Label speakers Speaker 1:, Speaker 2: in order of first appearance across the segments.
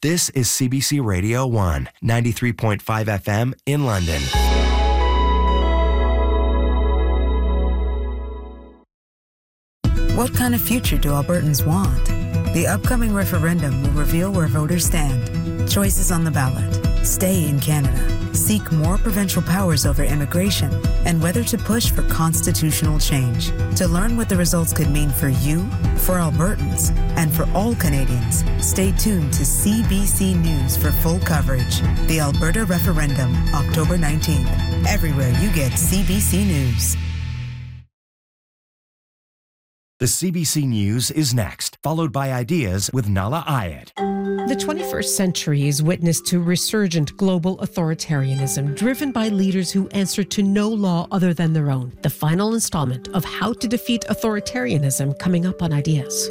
Speaker 1: This is CBC Radio 1, 93.5 FM in London.
Speaker 2: What kind of future do Albertans want? The upcoming referendum will reveal where voters stand. Choices on the ballot. Stay in Canada. Seek more provincial powers over immigration, and whether to push for constitutional change. To learn what the results could mean for you, for Albertans, and for all Canadians, stay tuned to CBC News for full coverage. The Alberta Referendum, October 19th. Everywhere you get CBC News.
Speaker 1: The CBC News is next, followed by Ideas with Nala Ayed.
Speaker 3: The 21st century is witness to resurgent global authoritarianism driven by leaders who answer to no law other than their own. The final installment of How to Defeat Authoritarianism coming up on Ideas.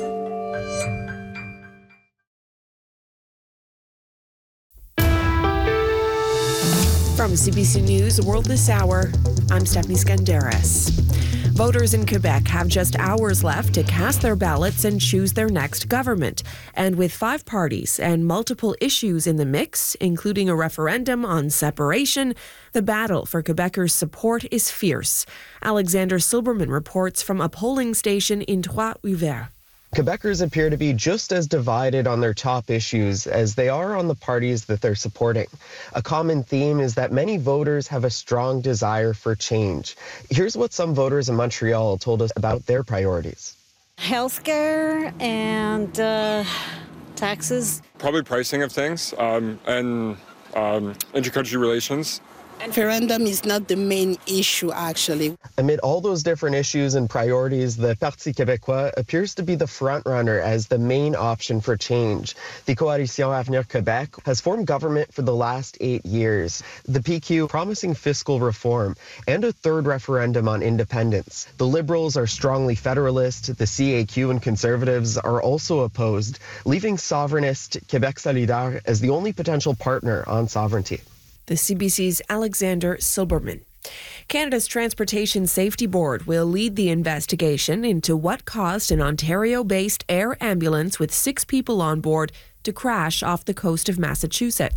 Speaker 4: From CBC News World This Hour, I'm Stephanie Skandaris. Voters in Quebec have just hours left to cast their ballots and choose their next government. And with 5 parties and multiple issues in the mix, including a referendum on separation, the battle for Quebecers' support is fierce. Alexander Silberman reports from a polling station in Trois-Rivières.
Speaker 5: Quebecers appear to be just as divided on their top issues as they are on the parties that they're supporting. A common theme is that many voters have a strong desire for change. Here's what some voters in Montreal told us about their priorities.
Speaker 6: Healthcare and taxes.
Speaker 7: Probably pricing of things and intercountry relations.
Speaker 8: Referendum is not the main issue, actually.
Speaker 5: Amid all those different issues and priorities, the Parti québécois appears to be the front-runner as the main option for change. The Coalition Avenir Québec has formed government for the last 8 years. The PQ promising fiscal reform and a third referendum on independence. The Liberals are strongly federalist. The CAQ and Conservatives are also opposed, leaving sovereignist Québec Solidaire as the only potential partner on sovereignty.
Speaker 4: The CBC's Alexander Silberman. Canada's Transportation Safety Board will lead the investigation into what caused an Ontario-based air ambulance with 6 people on board to crash off the coast of Massachusetts.